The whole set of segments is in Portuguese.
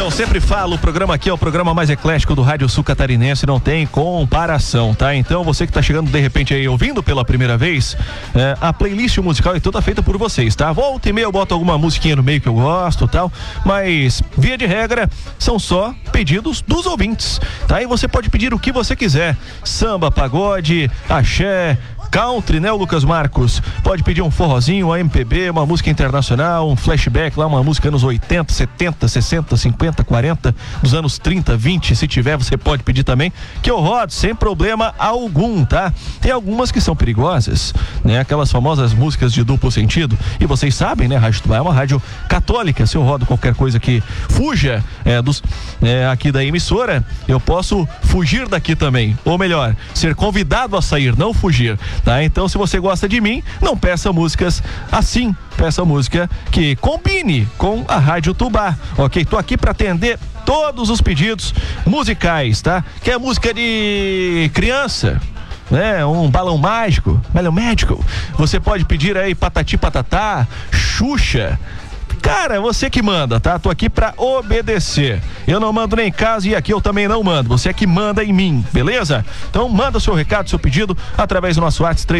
Então, sempre falo, o programa aqui é o programa mais eclético do Rádio Sul Catarinense, não tem comparação, tá? Então, você que tá chegando de repente aí, ouvindo pela primeira vez, a playlist musical é toda feita por vocês, tá? Volta e meia eu boto alguma musiquinha no meio que eu gosto e tal, mas, via de regra, são só pedidos dos ouvintes, tá? E você pode pedir o que você quiser, samba, pagode, axé, country, né, o Lucas Marcos? Pode pedir um forrozinho, um MPB, uma música internacional, um flashback lá, uma música anos 80, 70, 60, 50, 40, dos anos 30, 20, se tiver, você pode pedir também, que eu rodo sem problema algum, tá? Tem algumas que são perigosas, né? Aquelas famosas músicas de duplo sentido, e vocês sabem, né, Rádio Tubá é uma rádio católica, se eu rodo qualquer coisa que fuja aqui da emissora, eu posso fugir daqui também, ou melhor, ser convidado a sair, não fugir. Tá? Então, se você gosta de mim, não peça músicas assim, peça música que combine com a Rádio Tubá, ok? Tô aqui para atender todos os pedidos musicais, tá? Quer música de criança, né? Um balão mágico, você pode pedir aí Patati Patatá, Xuxa. Cara, você que manda, tá? Tô aqui pra obedecer. Eu não mando nem em casa e aqui eu também não mando. Você é que manda em mim, beleza? Então manda seu recado, seu pedido através do nosso WhatsApp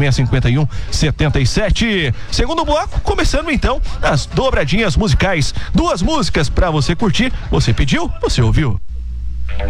36265177. Segundo bloco, começando então as dobradinhas musicais. 2 músicas pra você curtir. Você pediu, você ouviu.